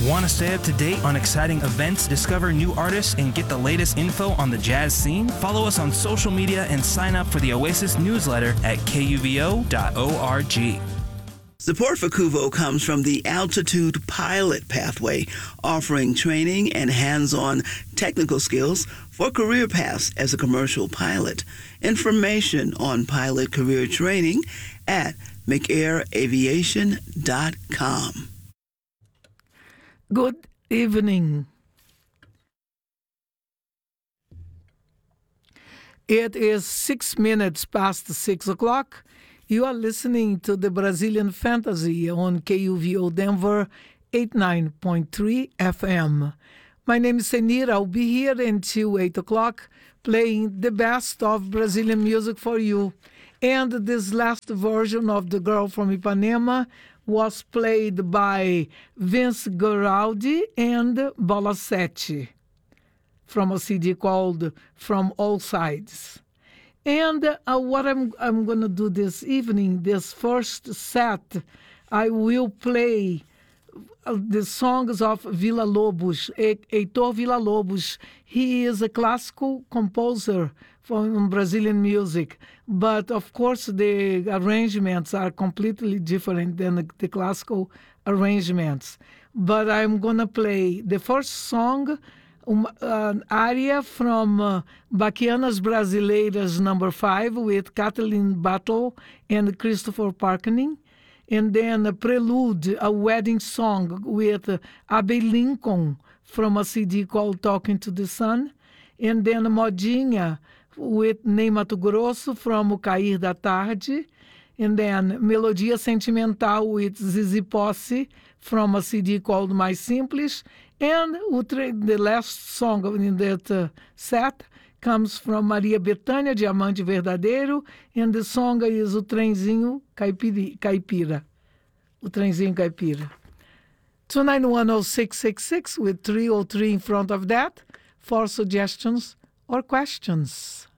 Want to stay up to date on exciting events, discover new artists, and get the latest info on the jazz scene? Follow us on social media and sign up for the Oasis newsletter at kuvo.org. Support for KUVO comes from the Altitude Pilot Pathway, offering training and hands-on technical skills for career paths as a commercial pilot. Information on pilot career training at mcairaviation.com. Good evening. It is 6 minutes past 6 o'clock. You are listening to the Brazilian Fantasy on KUVO Denver 89.3 FM. My name is Senir. I'll be here until 8 o'clock playing the best of Brazilian music for you. And this last version of The Girl from Ipanema was played by Vince Guaraldi and Bola Sete from a CD called From All Sides. And what I'm going to do this evening, this first set, I will play the songs of Villa-Lobos, Heitor Villa-Lobos. He is a classical composer from Brazilian music, but of course the arrangements are completely different than the classical arrangements. But I'm going to play the first song, an aria from Baquianas Brasileiras No. 5 with Kathleen Battle and Christopher Parkening. And then a prelude, a wedding song with Abe Lincoln from a CD called Talking to the Sun. And then a modinha with Ney Mato Grosso from O Cair da Tarde. And then Melodia Sentimental with Zizi Posse from a CD called Mais Simples. And the last song in that set comes from Maria Bethânia, Diamante Verdadeiro, and the song is O Trenzinho Caipira. O Trenzinho Caipira. 2910666 with 303 in front of that for suggestions or questions.